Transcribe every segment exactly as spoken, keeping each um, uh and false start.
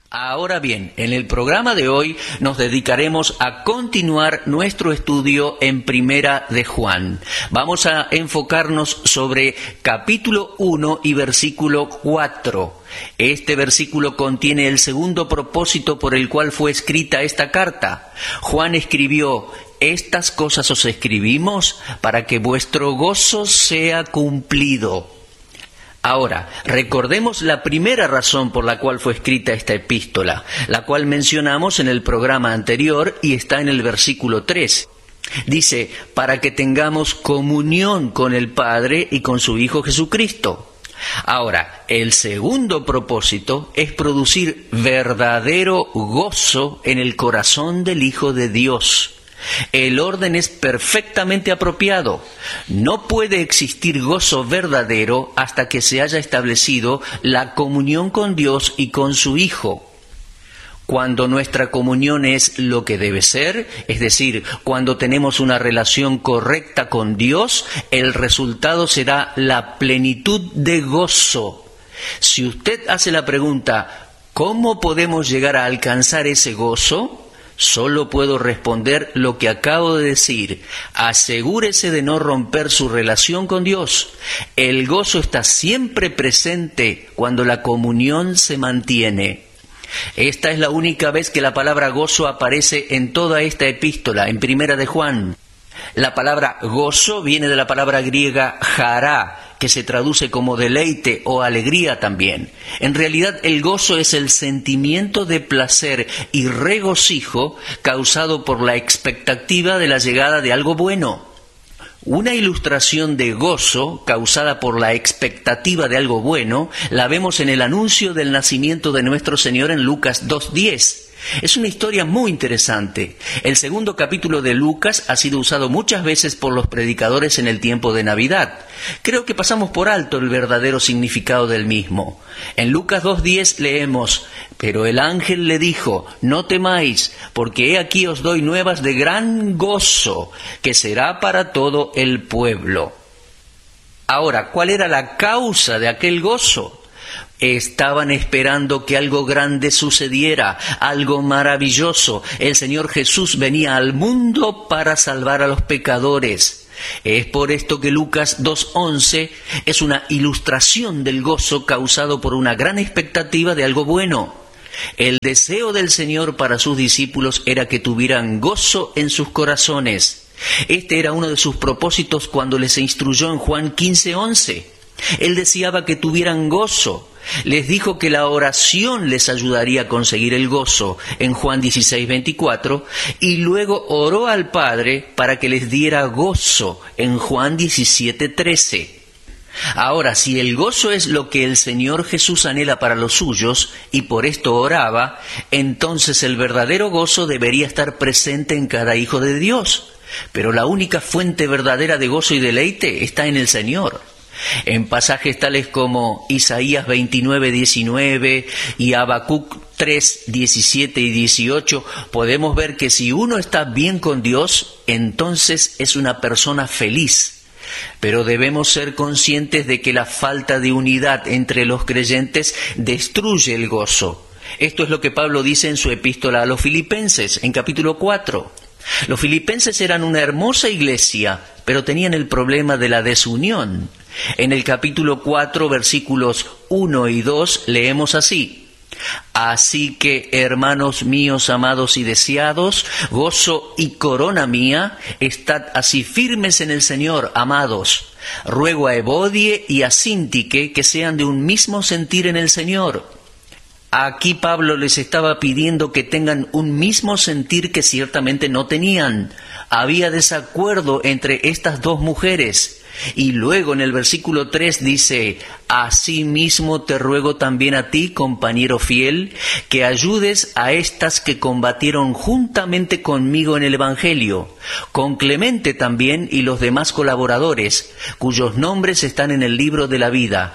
Ahora bien, en el programa de hoy nos dedicaremos a continuar nuestro estudio en Primera de Juan. Vamos a enfocarnos sobre capítulo uno y versículo cuatro. Este versículo contiene el segundo propósito por el cual fue escrita esta carta. Juan escribió: «Estas cosas os escribimos para que vuestro gozo sea cumplido». Ahora, recordemos la primera razón por la cual fue escrita esta epístola, la cual mencionamos en el programa anterior y está en el versículo tres. Dice, para que tengamos comunión con el Padre y con su Hijo Jesucristo. Ahora, el segundo propósito es producir verdadero gozo en el corazón del Hijo de Dios. El orden es perfectamente apropiado. No puede existir gozo verdadero hasta que se haya establecido la comunión con Dios y con su Hijo. Cuando nuestra comunión es lo que debe ser, es decir, cuando tenemos una relación correcta con Dios, el resultado será la plenitud de gozo. Si usted hace la pregunta, ¿cómo podemos llegar a alcanzar ese gozo?, solo puedo responder lo que acabo de decir. Asegúrese de no romper su relación con Dios. El gozo está siempre presente cuando la comunión se mantiene. Esta es la única vez que la palabra gozo aparece en toda esta epístola, en Primera de Juan. La palabra gozo viene de la palabra griega chará, que se traduce como deleite o alegría también. En realidad, el gozo es el sentimiento de placer y regocijo causado por la expectativa de la llegada de algo bueno. Una ilustración de gozo causada por la expectativa de algo bueno la vemos en el anuncio del nacimiento de nuestro Señor en Lucas dos diez. Es una historia muy interesante. El segundo capítulo de Lucas ha sido usado muchas veces por los predicadores en el tiempo de Navidad. Creo que pasamos por alto el verdadero significado del mismo. En Lucas dos diez leemos: «Pero el ángel le dijo, no temáis, porque he aquí os doy nuevas de gran gozo, que será para todo el pueblo». Ahora, ¿cuál era la causa de aquel gozo? Estaban esperando que algo grande sucediera, algo maravilloso. El Señor Jesús venía al mundo para salvar a los pecadores. Es por esto que Lucas dos once es una ilustración del gozo causado por una gran expectativa de algo bueno. El deseo del Señor para sus discípulos era que tuvieran gozo en sus corazones. Este era uno de sus propósitos cuando les instruyó en Juan quince once. Él deseaba que tuvieran gozo. Les dijo que la oración les ayudaría a conseguir el gozo en Juan dieciséis veinticuatro y luego oró al Padre para que les diera gozo en Juan diecisiete trece. Ahora, si el gozo es lo que el Señor Jesús anhela para los suyos y por esto oraba, entonces el verdadero gozo debería estar presente en cada hijo de Dios. Pero la única fuente verdadera de gozo y deleite está en el Señor. En pasajes tales como Isaías veintinueve diecinueve y Habacuc tres diecisiete y dieciocho, podemos ver que si uno está bien con Dios, entonces es una persona feliz. Pero debemos ser conscientes de que la falta de unidad entre los creyentes destruye el gozo. Esto es lo que Pablo dice en su epístola a los Filipenses, en capítulo cuatro. Los filipenses eran una hermosa iglesia, pero tenían el problema de la desunión. En el capítulo cuatro, versículos uno y dos, leemos así: «Así que, hermanos míos amados y deseados, gozo y corona mía, estad así firmes en el Señor, amados. Ruego a Evodie y a Síntique que sean de un mismo sentir en el Señor». Aquí Pablo les estaba pidiendo que tengan un mismo sentir que ciertamente no tenían. Había desacuerdo entre estas dos mujeres. Y luego en el versículo tres dice: «Asimismo te ruego también a ti, compañero fiel, que ayudes a estas que combatieron juntamente conmigo en el Evangelio, con Clemente también y los demás colaboradores, cuyos nombres están en el libro de la vida.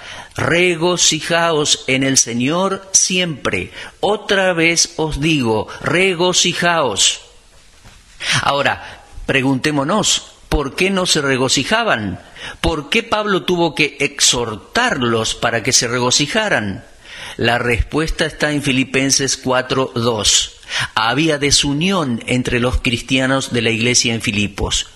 Regocijaos en el Señor siempre. Otra vez os digo, regocijaos». Ahora, preguntémonos, ¿por qué no se regocijaban? ¿Por qué Pablo tuvo que exhortarlos para que se regocijaran? La respuesta está en Filipenses cuatro dos. Había desunión entre los cristianos de la iglesia en Filipos.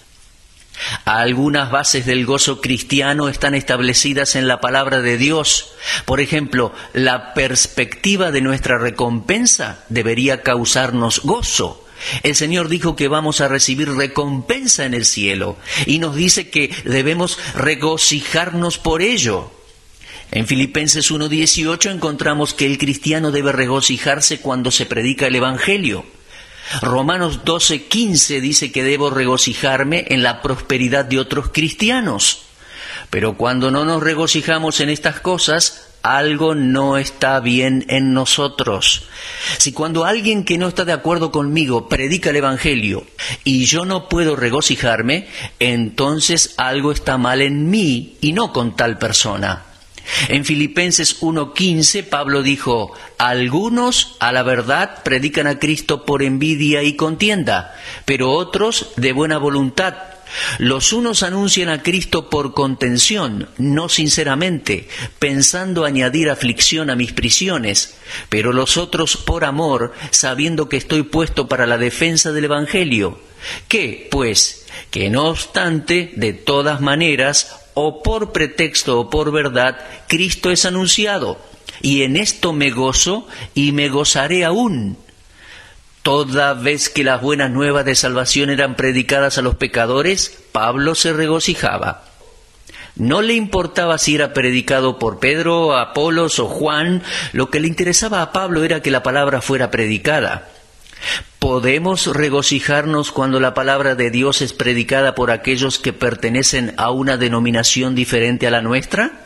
Algunas bases del gozo cristiano están establecidas en la palabra de Dios. Por ejemplo, la perspectiva de nuestra recompensa debería causarnos gozo. El Señor dijo que vamos a recibir recompensa en el cielo y nos dice que debemos regocijarnos por ello. En Filipenses uno dieciocho encontramos que el cristiano debe regocijarse cuando se predica el Evangelio. Romanos doce quince dice que debo regocijarme en la prosperidad de otros cristianos. Pero cuando no nos regocijamos en estas cosas, algo no está bien en nosotros. Si cuando alguien que no está de acuerdo conmigo predica el Evangelio y yo no puedo regocijarme, entonces algo está mal en mí y no con tal persona. En Filipenses uno quince, Pablo dijo: algunos, a la verdad, predican a Cristo por envidia y contienda, pero otros de buena voluntad. Los unos anuncian a Cristo por contención, no sinceramente, pensando añadir aflicción a mis prisiones, pero los otros por amor, sabiendo que estoy puesto para la defensa del Evangelio. ¿Qué, pues? Que no obstante, de todas maneras, o por pretexto o por verdad, Cristo es anunciado, y en esto me gozo y me gozaré aún. Toda vez que las buenas nuevas de salvación eran predicadas a los pecadores, Pablo se regocijaba. No le importaba si era predicado por Pedro, Apolos o Juan, lo que le interesaba a Pablo era que la palabra fuera predicada. ¿Podemos regocijarnos cuando la palabra de Dios es predicada por aquellos que pertenecen a una denominación diferente a la nuestra?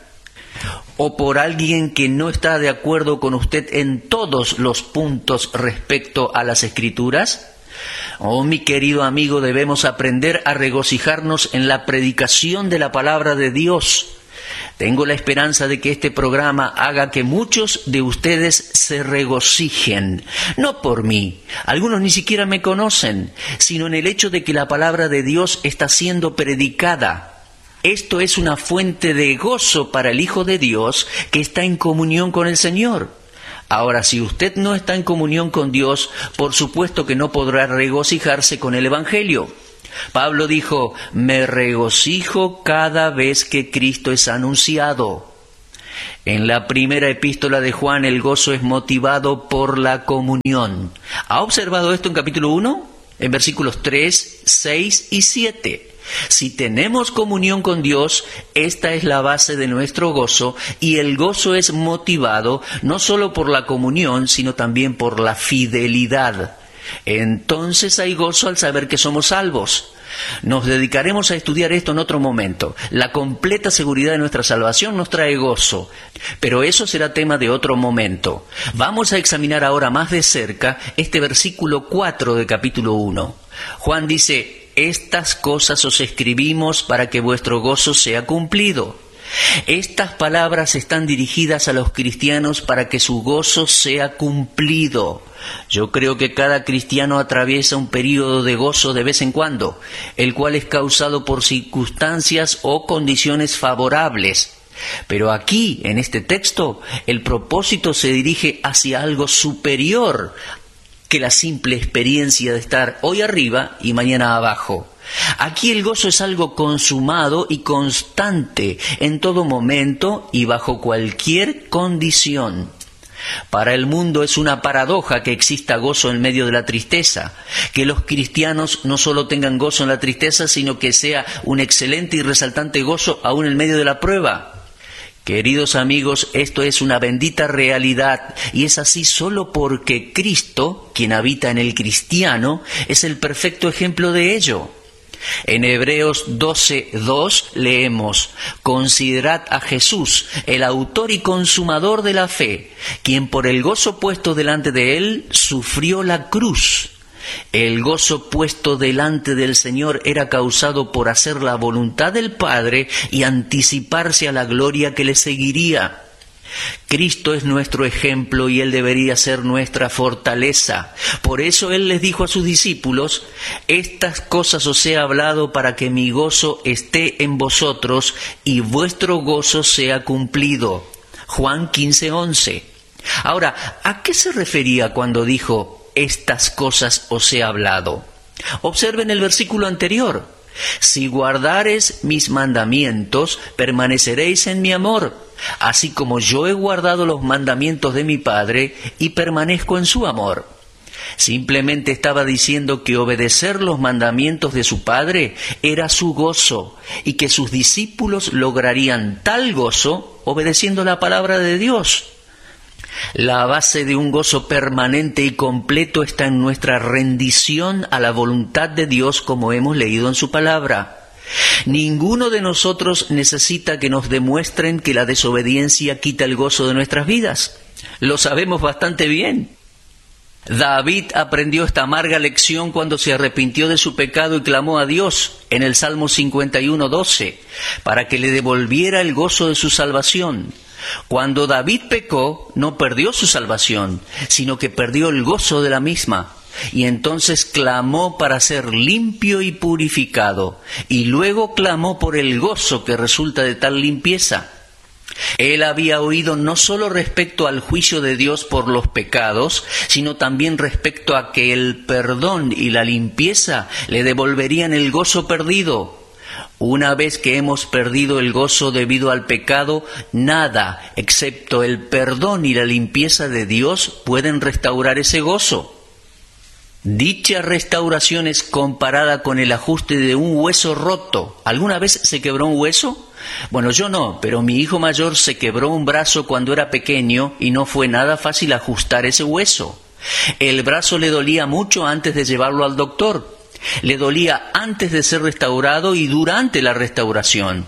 ¿O por alguien que no está de acuerdo con usted en todos los puntos respecto a las Escrituras? Oh, mi querido amigo, debemos aprender a regocijarnos en la predicación de la palabra de Dios. Tengo la esperanza de que este programa haga que muchos de ustedes se regocijen, no por mí, algunos ni siquiera me conocen, sino en el hecho de que la palabra de Dios está siendo predicada. Esto es una fuente de gozo para el Hijo de Dios que está en comunión con el Señor. Ahora, si usted no está en comunión con Dios, por supuesto que no podrá regocijarse con el Evangelio. Pablo dijo: me regocijo cada vez que Cristo es anunciado. En la primera epístola de Juan, el gozo es motivado por la comunión. ¿Ha observado esto en capítulo uno? En versículos tres, seis y siete. Si tenemos comunión con Dios, esta es la base de nuestro gozo, y el gozo es motivado no solo por la comunión, sino también por la fidelidad. Entonces hay gozo al saber que somos salvos. Nos dedicaremos a estudiar esto en otro momento. La completa seguridad de nuestra salvación nos trae gozo, pero eso será tema de otro momento. Vamos a examinar ahora más de cerca este versículo cuatro de capítulo uno. Juan dice: estas cosas os escribimos para que vuestro gozo sea cumplido. Estas palabras están dirigidas a los cristianos para que su gozo sea cumplido. Yo creo que cada cristiano atraviesa un período de gozo de vez en cuando, el cual es causado por circunstancias o condiciones favorables. Pero aquí, en este texto, el propósito se dirige hacia algo superior que la simple experiencia de estar hoy arriba y mañana abajo. Aquí el gozo es algo consumado y constante en todo momento y bajo cualquier condición. Para el mundo es una paradoja que exista gozo en medio de la tristeza, que los cristianos no solo tengan gozo en la tristeza, sino que sea un excelente y resaltante gozo aún en medio de la prueba. Queridos amigos, esto es una bendita realidad, y es así solo porque Cristo, quien habita en el cristiano, es el perfecto ejemplo de ello. En Hebreos doce dos leemos: considerad a Jesús, el autor y consumador de la fe, quien por el gozo puesto delante de él sufrió la cruz. El gozo puesto delante del Señor era causado por hacer la voluntad del Padre y anticiparse a la gloria que le seguiría. Cristo es nuestro ejemplo y Él debería ser nuestra fortaleza. Por eso Él les dijo a sus discípulos: estas cosas os he hablado para que mi gozo esté en vosotros y vuestro gozo sea cumplido. Juan quince once. Ahora, ¿a qué se refería cuando dijo, estas cosas os he hablado? Observen el versículo anterior. Si guardares mis mandamientos, permaneceréis en mi amor, así como yo he guardado los mandamientos de mi Padre y permanezco en su amor. Simplemente estaba diciendo que obedecer los mandamientos de su Padre era su gozo y que sus discípulos lograrían tal gozo obedeciendo la palabra de Dios. La base de un gozo permanente y completo está en nuestra rendición a la voluntad de Dios, como hemos leído en su palabra. Ninguno de nosotros necesita que nos demuestren que la desobediencia quita el gozo de nuestras vidas. Lo sabemos bastante bien. David aprendió esta amarga lección cuando se arrepintió de su pecado y clamó a Dios en el Salmo cincuenta y uno, doce, para que le devolviera el gozo de su salvación. Cuando David pecó, no perdió su salvación, sino que perdió el gozo de la misma. Y entonces clamó para ser limpio y purificado, y luego clamó por el gozo que resulta de tal limpieza. Él había oído no solo respecto al juicio de Dios por los pecados, sino también respecto a que el perdón y la limpieza le devolverían el gozo perdido. Una vez que hemos perdido el gozo debido al pecado, nada, excepto el perdón y la limpieza de Dios, pueden restaurar ese gozo. Dicha restauración es comparada con el ajuste de un hueso roto. ¿Alguna vez se quebró un hueso? Bueno, yo no, pero mi hijo mayor se quebró un brazo cuando era pequeño y no fue nada fácil ajustar ese hueso. El brazo le dolía mucho antes de llevarlo al doctor. Le dolía antes de ser restaurado y durante la restauración.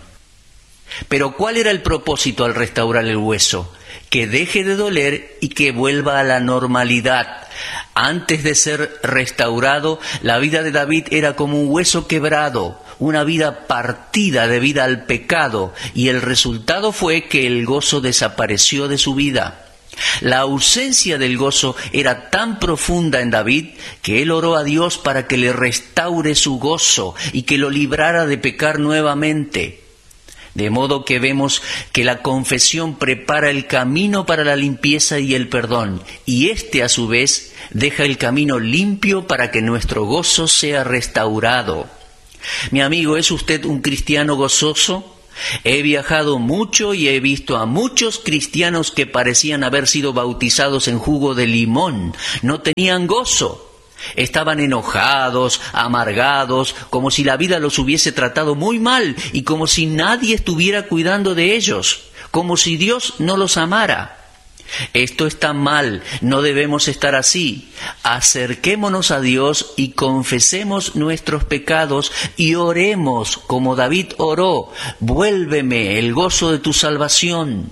Pero ¿cuál era el propósito al restaurar el hueso? Que deje de doler y que vuelva a la normalidad. Antes de ser restaurado, la vida de David era como un hueso quebrado, una vida partida debido al pecado, y el resultado fue que el gozo desapareció de su vida. La ausencia del gozo era tan profunda en David que él oró a Dios para que le restaure su gozo y que lo librara de pecar nuevamente. De modo que vemos que la confesión prepara el camino para la limpieza y el perdón, y éste a su vez deja el camino limpio para que nuestro gozo sea restaurado. Mi amigo, ¿es usted un cristiano gozoso? He viajado mucho y he visto a muchos cristianos que parecían haber sido bautizados en jugo de limón. No tenían gozo. Estaban enojados, amargados, como si la vida los hubiese tratado muy mal y como si nadie estuviera cuidando de ellos, como si Dios no los amara. Esto está mal, no debemos estar así. Acerquémonos a Dios y confesemos nuestros pecados y oremos como David oró: vuélveme el gozo de tu salvación.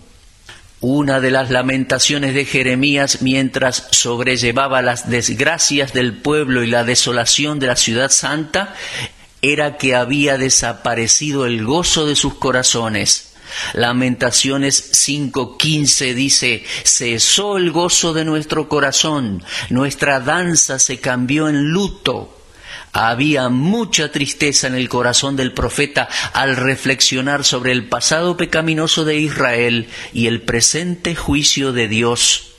Una de las lamentaciones de Jeremías mientras sobrellevaba las desgracias del pueblo y la desolación de la ciudad santa era que había desaparecido el gozo de sus corazones. Lamentaciones cinco quince dice: cesó el gozo de nuestro corazón, nuestra danza se cambió en luto. Había mucha tristeza en el corazón del profeta al reflexionar sobre el pasado pecaminoso de Israel y el presente juicio de Dios.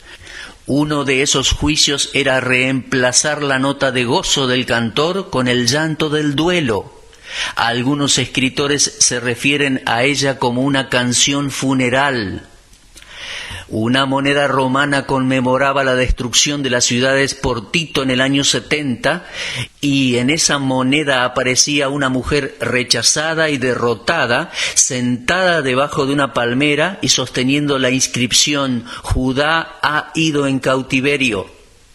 Uno de esos juicios era reemplazar la nota de gozo del cantor con el llanto del duelo. Algunos escritores se refieren a ella como una canción funeral. Una moneda romana conmemoraba la destrucción de las ciudades por Tito en el año setenta, y en esa moneda aparecía una mujer rechazada y derrotada, sentada debajo de una palmera y sosteniendo la inscripción: Judá ha ido en cautiverio.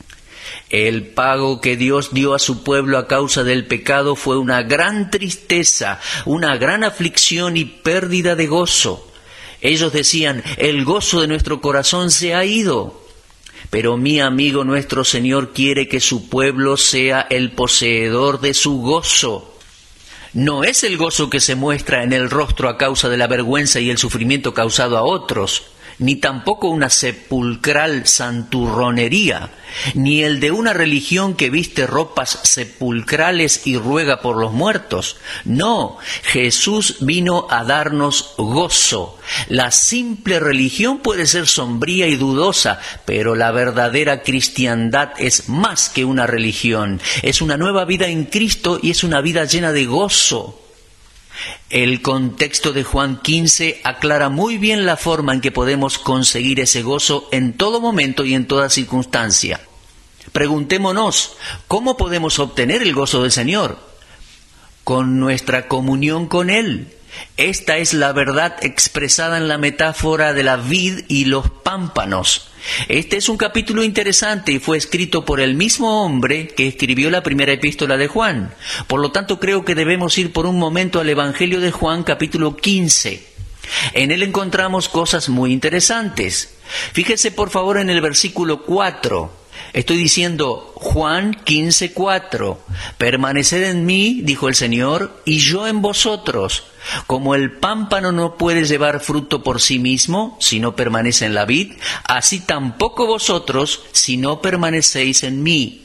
El pago que Dios dio a su pueblo a causa del pecado fue una gran tristeza, una gran aflicción y pérdida de gozo. Ellos decían: el gozo de nuestro corazón se ha ido. Pero mi amigo, nuestro Señor quiere que su pueblo sea el poseedor de su gozo. No es el gozo que se muestra en el rostro a causa de la vergüenza y el sufrimiento causado a otros. ni tampoco una sepulcral santurronería, ni el de una religión que viste ropas sepulcrales y ruega por los muertos. No, Jesús vino a darnos gozo. La simple religión puede ser sombría y dudosa, pero la verdadera cristiandad es más que una religión. Es una nueva vida en Cristo y es una vida llena de gozo. El contexto de Juan quince aclara muy bien la forma en que podemos conseguir ese gozo en todo momento y en toda circunstancia. Preguntémonos, ¿cómo podemos obtener el gozo del Señor? Con nuestra comunión con Él. Esta es la verdad expresada en la metáfora de la vid y los pámpanos. Este es un capítulo interesante y fue escrito por el mismo hombre que escribió la primera epístola de Juan. Por lo tanto, creo que debemos ir por un momento al Evangelio de Juan, capítulo quince. En él encontramos cosas muy interesantes. Fíjese por favor en el versículo cuatro. Estoy diciendo Juan quince, cuatro. Permaneced en mí, dijo el Señor, y yo en vosotros. Como el pámpano no puede llevar fruto por sí mismo si no permanece en la vid, así tampoco vosotros si no permanecéis en mí.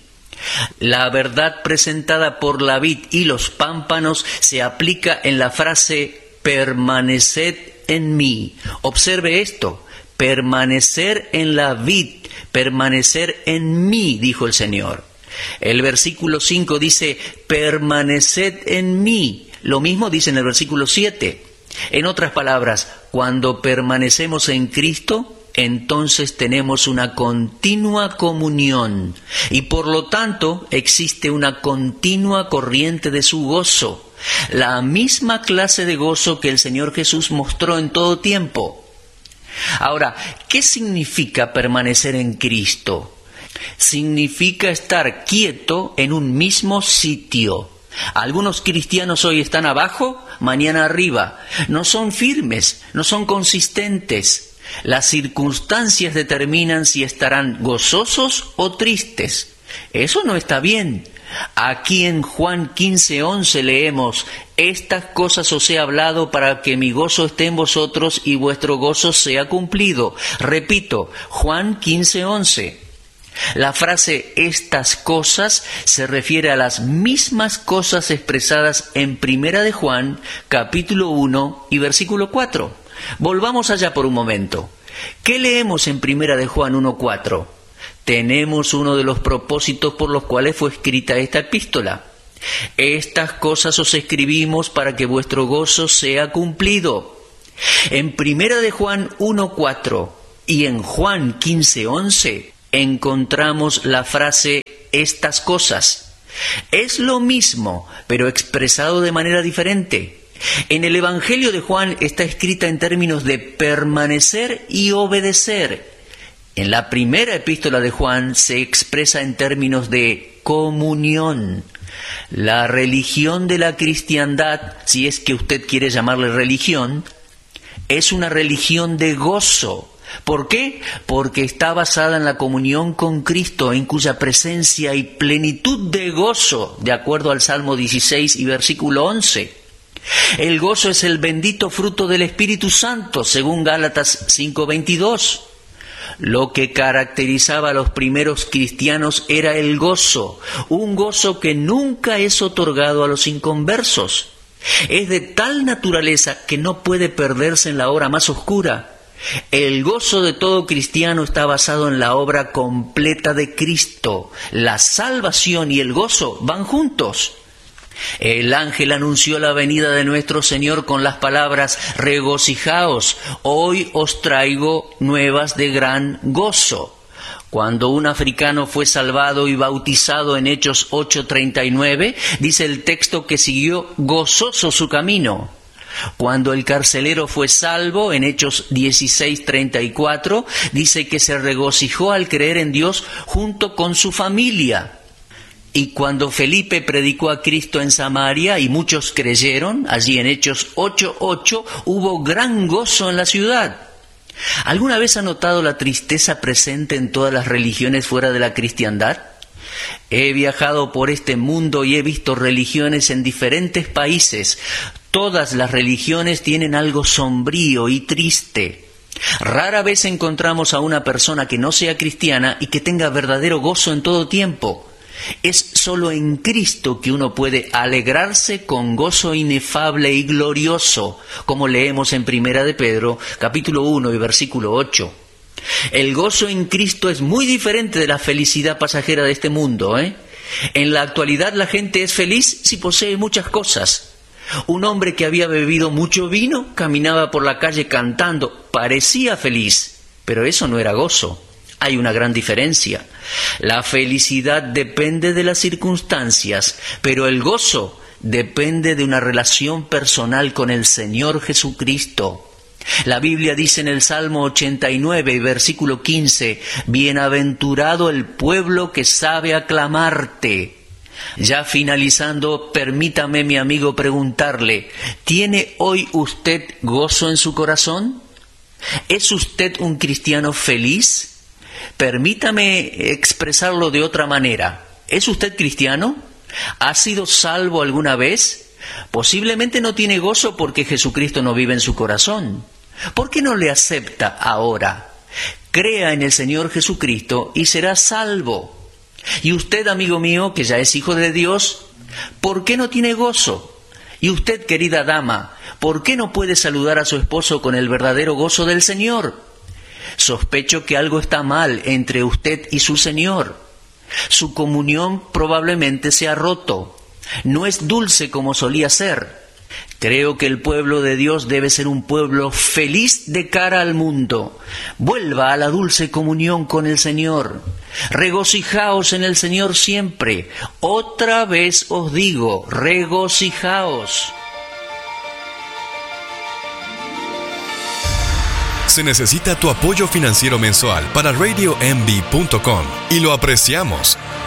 La verdad presentada por la vid y los pámpanos se aplica en la frase permaneced en mí. Observe esto, permanecer en la vid, permanecer en mí, dijo el Señor. El versículo cinco dice permaneced en mí. Lo mismo dice en el versículo siete. En otras palabras, cuando permanecemos en Cristo, entonces tenemos una continua comunión y por lo tanto existe una continua corriente de su gozo, la misma clase de gozo que el Señor Jesús mostró en todo tiempo. Ahora, ¿qué significa permanecer en Cristo? Significa estar quieto en un mismo sitio. Algunos cristianos hoy están abajo, mañana arriba. No son firmes, no son consistentes. Las circunstancias determinan si estarán gozosos o tristes. Eso no está bien. Aquí en Juan quince, once leemos: estas cosas os he hablado para que mi gozo esté en vosotros y vuestro gozo sea cumplido. Repito, Juan quince, once. La frase estas cosas se refiere a las mismas cosas expresadas en Primera de Juan, capítulo uno y versículo cuatro. Volvamos allá por un momento. ¿Qué leemos en Primera de Juan uno, cuatro? Tenemos uno de los propósitos por los cuales fue escrita esta epístola. Estas cosas os escribimos para que vuestro gozo sea cumplido. En Primera de Juan uno, cuatro y en Juan quince, once encontramos la frase estas cosas. Es lo mismo, pero expresado de manera diferente. En el Evangelio de Juan está escrita en términos de permanecer y obedecer. En la primera epístola de Juan se expresa en términos de comunión. La religión de la cristiandad, si es que usted quiere llamarle religión, es una religión de gozo. ¿Por qué? Porque está basada en la comunión con Cristo, en cuya presencia hay plenitud de gozo, de acuerdo al Salmo dieciséis y versículo once. El gozo es el bendito fruto del Espíritu Santo, según Gálatas cinco, veintidós. Lo que caracterizaba a los primeros cristianos era el gozo, un gozo que nunca es otorgado a los inconversos. Es de tal naturaleza que no puede perderse en la hora más oscura. El gozo de todo cristiano está basado en la obra completa de Cristo. La salvación y el gozo van juntos. El ángel anunció la venida de nuestro Señor con las palabras: regocijaos, hoy os traigo nuevas de gran gozo. Cuando un africano fue salvado y bautizado en Hechos ocho, treinta y nueve, dice el texto que siguió gozoso su camino. Cuando el carcelero fue salvo, en Hechos dieciséis, treinta y cuatro, dice que se regocijó al creer en Dios junto con su familia. Y cuando Felipe predicó a Cristo en Samaria y muchos creyeron, allí en Hechos ocho, ocho, hubo gran gozo en la ciudad. ¿Alguna vez ha notado la tristeza presente en todas las religiones fuera de la cristiandad? He viajado por este mundo y he visto religiones en diferentes países. Todas las religiones tienen algo sombrío y triste. Rara vez encontramos a una persona que no sea cristiana y que tenga verdadero gozo en todo tiempo. Es solo en Cristo que uno puede alegrarse con gozo inefable y glorioso, como leemos en Primera de Pedro, capítulo uno y versículo ocho. El gozo en Cristo es muy diferente de la felicidad pasajera de este mundo, ¿eh? En la actualidad la gente es feliz si posee muchas cosas. Un hombre que había bebido mucho vino caminaba por la calle cantando, parecía feliz, pero eso no era gozo. Hay una gran diferencia. La felicidad depende de las circunstancias, pero el gozo depende de una relación personal con el Señor Jesucristo. La Biblia dice en el Salmo ochenta y nueve, versículo quince, «Bienaventurado el pueblo que sabe aclamarte». Ya finalizando, permítame, mi amigo, preguntarle, ¿tiene hoy usted gozo en su corazón? ¿Es usted un cristiano feliz? Permítame expresarlo de otra manera. ¿Es usted cristiano? ¿Ha sido salvo alguna vez? Posiblemente no tiene gozo porque Jesucristo no vive en su corazón. ¿Por qué no le acepta ahora? Crea en el Señor Jesucristo y será salvo. Y usted, amigo mío, que ya es hijo de Dios, ¿por qué no tiene gozo? Y usted, querida dama, ¿por qué no puede saludar a su esposo con el verdadero gozo del Señor? Sospecho que algo está mal entre usted y su Señor. Su comunión probablemente se ha roto. No es dulce como solía ser. Creo que el pueblo de Dios debe ser un pueblo feliz de cara al mundo. Vuelva a la dulce comunión con el Señor. Regocijaos en el Señor siempre. Otra vez os digo, regocijaos. Se necesita tu apoyo financiero mensual para radio m v punto com y lo apreciamos.